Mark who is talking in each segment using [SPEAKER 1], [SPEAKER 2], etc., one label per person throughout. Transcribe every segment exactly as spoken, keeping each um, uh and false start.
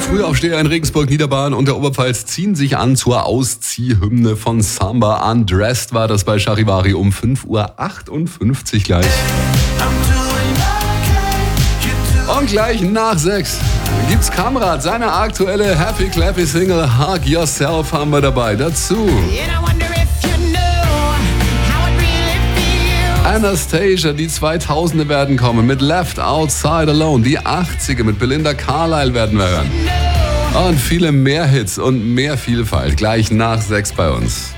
[SPEAKER 1] Frühaufsteher in Regensburg, Niederbayern und der Oberpfalz ziehen sich an zur Ausziehhymne von Samba. Undressed war das bei Charivari um fünf Uhr achtundfünfzig gleich. Und gleich nach sechs gibt's Kamrat, seine aktuelle Happy Clappy Single Hug Yourself haben wir dabei. Dazu Anastasia, die zweitausende werden kommen mit Left Outside Alone. Die achtziger mit Belinda Carlisle werden wir hören. Und viele mehr Hits und mehr Vielfalt gleich nach sechs bei uns.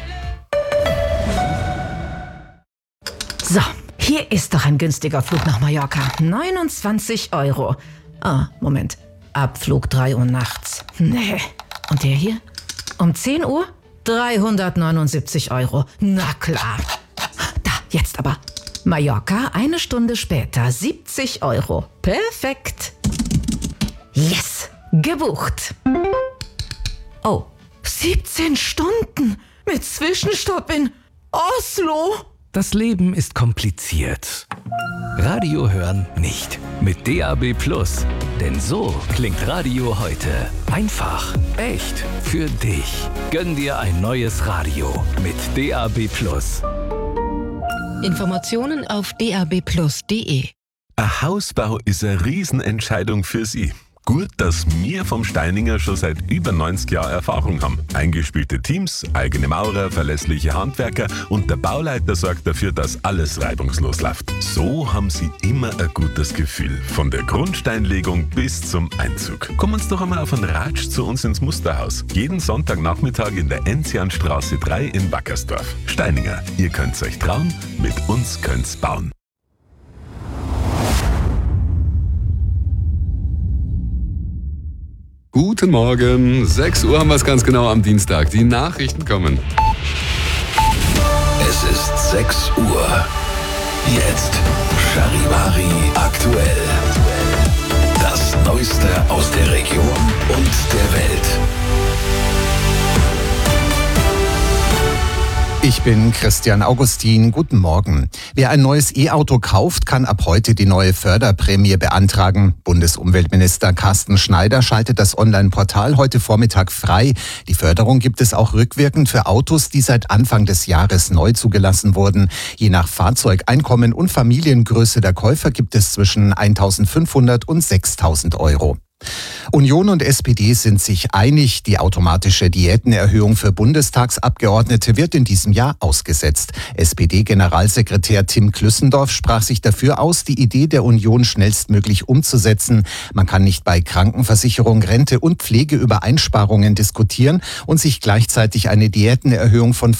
[SPEAKER 2] So, hier ist doch ein günstiger Flug nach Mallorca. neunundzwanzig Euro. Ah, Moment. Abflug drei Uhr nachts. Nee. Und der hier? Um zehn Uhr? dreihundertneunundsiebzig Euro. Na klar. Da, jetzt aber. Mallorca, eine Stunde später, siebzig Euro. Perfekt. Yes, gebucht. Oh, siebzehn Stunden mit Zwischenstopp in Oslo.
[SPEAKER 3] Das Leben ist kompliziert. Radio hören nicht. Mit D A B Plus. Denn so klingt Radio heute. Einfach, echt, für dich. Gönn dir ein neues Radio mit D A B Plus.
[SPEAKER 4] Informationen auf d a b plus punkt d e.
[SPEAKER 5] Ein Hausbau ist eine Riesenentscheidung für Sie. Gut, dass wir vom Steininger schon seit über neunzig Jahren Erfahrung haben. Eingespielte Teams, eigene Maurer, verlässliche Handwerker und der Bauleiter sorgt dafür, dass alles reibungslos läuft. So haben Sie immer ein gutes Gefühl, von der Grundsteinlegung bis zum Einzug. Kommen Sie doch einmal auf einen Ratsch zu uns ins Musterhaus. Jeden Sonntagnachmittag in der Enzianstraße drei in Wackersdorf. Steininger, ihr könnt's euch trauen, mit uns könnt's bauen.
[SPEAKER 1] Guten Morgen, sechs Uhr haben wir es ganz genau am Dienstag. Die Nachrichten kommen.
[SPEAKER 6] Es ist sechs Uhr. Jetzt Charivari aktuell. Das Neueste aus der Region und der Welt.
[SPEAKER 7] Ich bin Christian Augustin. Guten Morgen. Wer ein neues E-Auto kauft, kann ab heute die neue Förderprämie beantragen. Bundesumweltminister Carsten Schneider schaltet das Online-Portal heute Vormittag frei. Die Förderung gibt es auch rückwirkend für Autos, die seit Anfang des Jahres neu zugelassen wurden. Je nach Fahrzeugeinkommen und Familiengröße der Käufer gibt es zwischen eintausendfünfhundert und sechstausend Euro. Union und S P D sind sich einig, die automatische Diätenerhöhung für Bundestagsabgeordnete wird in diesem Jahr ausgesetzt. S P D-Generalsekretär Tim Klüssendorf sprach sich dafür aus, die Idee der Union schnellstmöglich umzusetzen. Man kann nicht bei Krankenversicherung, Rente und Pflege über Einsparungen diskutieren und sich gleichzeitig eine Diätenerhöhung von